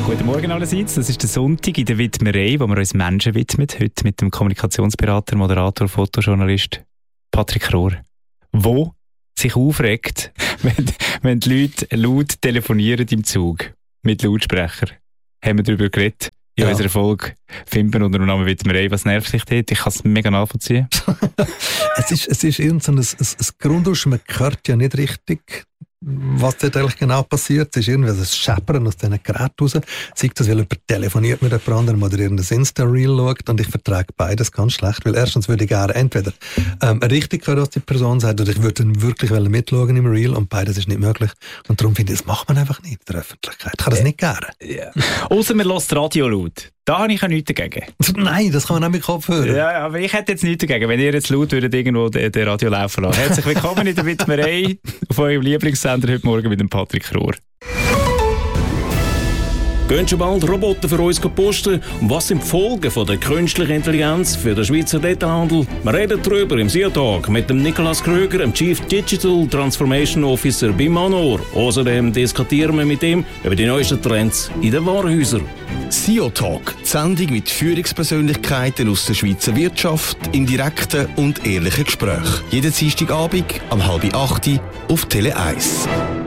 Guten Morgen allerseits, das ist der Sonntag in der Widmerei, wo wir uns Menschen widmen. Heute mit dem Kommunikationsberater, Moderator, Fotojournalist Patrick Rohr. Wo sich aufregt, wenn die Leute laut telefonieren im Zug mit Lautsprecher. Haben wir darüber geredet. In unserer Folge finden wir unter dem Namen Widmerei. Was nervt sich dort? Ich kann es mega nachvollziehen. Es ist irgend so ein Grundrauschen, man hört ja nicht richtig, was dort eigentlich genau passiert. Es ist irgendwie ein Scheppern aus diesen Geräten raus. Sei das, weil jemand telefoniert mit jemand anderem oder irgendein Insta-Reel schaut, und ich vertrage beides ganz schlecht, weil erstens würde ich gerne entweder richtig hören, was die Person sagt, oder ich würde dann wirklich mitschauen im Reel, und beides ist nicht möglich. Und darum finde ich, das macht man einfach nicht in der Öffentlichkeit. Ich kann das nicht gerne. Yeah. Ausser man hört das Radio laut. Da habe ich auch nichts dagegen. Nein, das kann man auch mit Kopfhörer. Ja, aber ich hätte jetzt nichts dagegen, wenn ihr jetzt laut würdet irgendwo den Radio laufen lassen. Herzlich willkommen in der Widmerei auf eurem Lieblingssender heute Morgen mit dem Patrick Rohr. Gehen schon bald Roboter für uns posten? Und was sind die Folgen von der künstlichen Intelligenz für den Schweizer Detailhandel? Wir reden darüber im SEO-Talk mit dem Niklas Kröger, dem Chief Digital Transformation Officer bei Manor. Außerdem diskutieren wir mit ihm über die neuesten Trends in den Warenhäusern. SEO-Talk, die Sendung mit Führungspersönlichkeiten aus der Schweizer Wirtschaft in direkten und ehrlichen Gesprächen. Jeden Dienstagabend um 7:30 auf Tele 1.